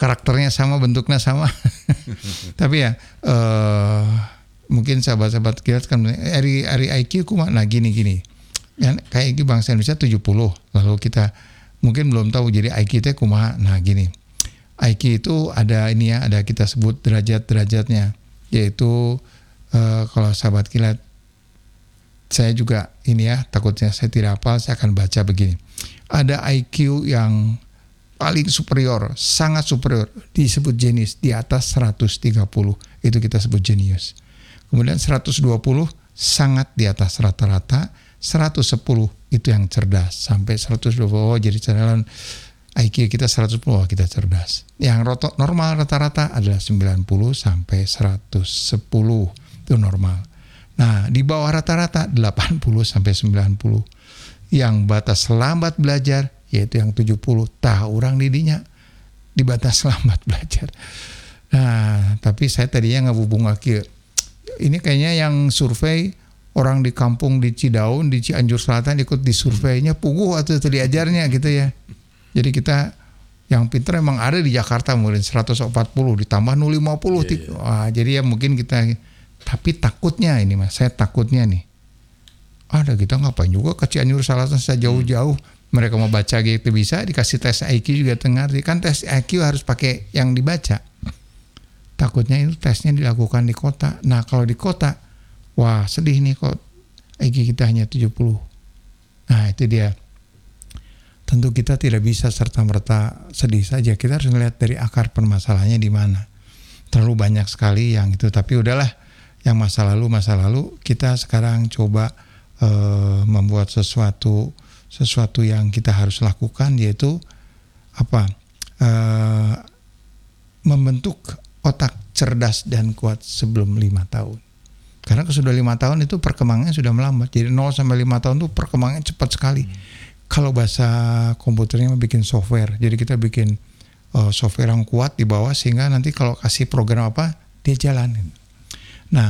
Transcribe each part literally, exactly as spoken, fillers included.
karakternya sama, bentuknya sama. Tapi ya uh, mungkin sahabat-sahabat kita kan hari hari I Q kumaha nah gini-gini. Kan kayak I Q bangsa Indonesia tujuh puluh. Lalu kita mungkin belum tahu jadi I Q teh kumaha. Nah gini. I Q itu ada ini ya, ada kita sebut derajat-derajatnya. Yaitu uh, kalau sahabat kilat, saya juga ini ya, takutnya saya tidak hafal, saya akan baca begini. Ada I Q yang paling superior, sangat superior, disebut jenius, di atas seratus tiga puluh, itu kita sebut jenius. Kemudian seratus dua puluh sangat di atas rata-rata, seratus sepuluh itu yang cerdas, sampai seratus dua puluh oh, jadi cerdas. I Q kita seratus sepuluh, oh, kita cerdas. Yang roto, normal rata-rata adalah sembilan puluh sampai seratus sepuluh, itu normal. Nah, di bawah rata-rata delapan puluh sampai sembilan puluh. Yang batas lambat belajar yaitu yang tujuh puluh, tahu orang didinya di batas lambat belajar. Nah, tapi saya tadinya ngabubung lagi. Ini kayaknya yang survei orang di kampung di Cidaun, di Cianjur Selatan ikut di surveinya, puguh atau diajarnya gitu ya. Jadi kita yang pintar emang ada di Jakarta mungkin seratus empat puluh ditambah nol lima puluh. Yeah, yeah. Wah, jadi ya mungkin kita, tapi takutnya ini Mas, saya takutnya nih. Ada kita ngapain juga ke Cianjur Selatan saya jauh-jauh. Mereka mau baca gitu bisa, dikasih tes I Q juga tengah. Kan tes I Q harus pakai yang dibaca. Takutnya itu tesnya dilakukan di kota. Nah kalau di kota, wah sedih nih kok I Q kita hanya tujuh puluh. Nah itu dia. Tentu kita tidak bisa serta-merta sedih saja. Kita harus melihat dari akar permasalahannya di mana. Terlalu banyak sekali yang itu. Tapi udahlah, yang masa lalu, masa lalu. Kita sekarang coba uh, membuat sesuatu sesuatu yang kita harus lakukan, yaitu apa? Uh, membentuk otak cerdas dan kuat sebelum lima tahun. Karena sudah lima tahun itu perkembangannya sudah melambat. Jadi nol sampai lima tahun itu perkembangannya cepat sekali. Hmm. Kalau bahasa komputernya bikin software. Jadi kita bikin uh, software yang kuat di bawah sehingga nanti kalau kasih program apa, dia jalanin. Nah,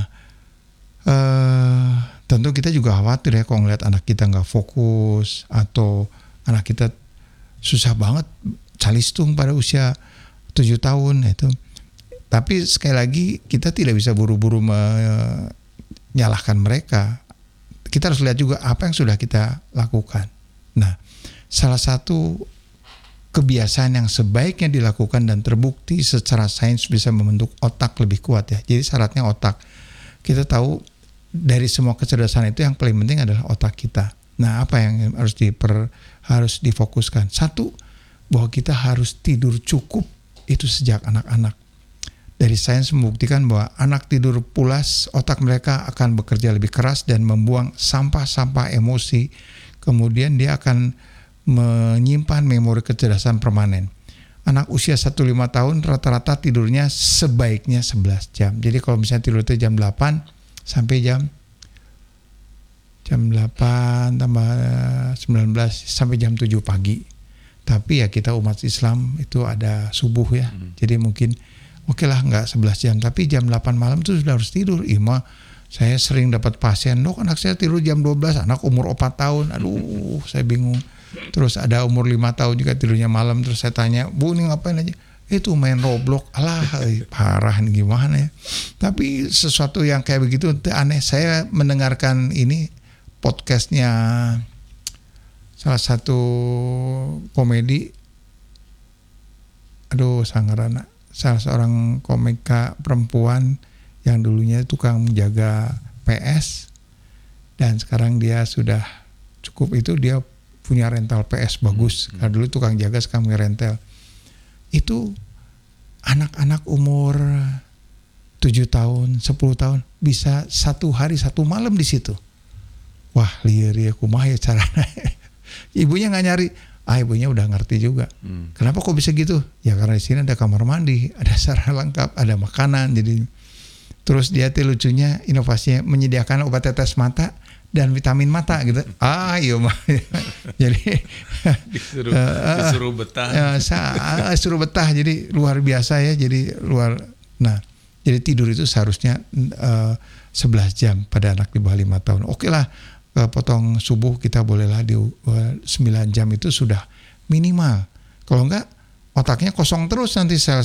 uh, tentu kita juga khawatir ya kalau ngeliat anak kita nggak fokus atau anak kita susah banget calistung pada usia tujuh tahun itu. Tapi sekali lagi kita tidak bisa buru-buru menyalahkan mereka. Kita harus lihat juga apa yang sudah kita lakukan. Nah, salah satu kebiasaan yang sebaiknya dilakukan dan terbukti secara sains bisa membentuk otak lebih kuat ya. Jadi syaratnya otak. Kita tahu dari semua kecerdasan itu yang paling penting adalah otak kita. Nah, apa yang harus diper, harus difokuskan? Satu, bahwa kita harus tidur cukup itu sejak anak-anak. Dari sains membuktikan bahwa anak tidur pulas, otak mereka akan bekerja lebih keras dan membuang sampah-sampah emosi. Kemudian dia akan menyimpan memori kecerdasan permanen. Anak usia satu sampai lima tahun rata-rata tidurnya sebaiknya sebelas jam. Jadi kalau misalnya tidur itu jam delapan sampai jam jam delapan tambah sembilan belas sampai jam tujuh pagi. Tapi ya kita umat Islam itu ada subuh ya. Hmm. Jadi mungkin oke okay lah nggak sebelas jam, tapi jam delapan malam itu sudah harus tidur. Ima, saya sering dapat pasien, dok anak saya tidur jam dua belas, anak umur empat tahun, aduh saya bingung. Terus ada umur lima tahun juga tidurnya malam, terus saya tanya, bu ini ngapain aja? Itu main Roblox, alah parah nih gimana ya. Tapi sesuatu yang kayak begitu aneh. Saya mendengarkan ini podcastnya salah satu komedi, aduh sanggarana, salah seorang komika perempuan yang dulunya tukang menjaga P S dan sekarang dia sudah cukup itu dia punya rental P S bagus. Hmm. Karena dulu tukang jaga sekarang punya rental. Itu anak-anak umur tujuh tahun, sepuluh tahun bisa satu hari satu malam di situ. Wah, liar ya kumaha ya caranya. Ibunya nggak nyari. Ah, ibunya udah ngerti juga. Hmm. Kenapa kok bisa gitu? Ya karena di sini ada kamar mandi, ada sarana lengkap, ada makanan. Jadi terus dia tuh lucunya inovasinya menyediakan obat tetes mata dan vitamin mata gitu. Ah, iya mah. Jadi disuruh, uh, disuruh betah. Uh, sa- suruh betah. Jadi luar biasa ya. Jadi luar. Nah, jadi tidur itu seharusnya uh, sebelas jam pada anak di bawah lima tahun. Oke lah. Potong subuh kita bolehlah di sembilan jam itu sudah minimal. Kalau enggak otaknya kosong terus nanti sel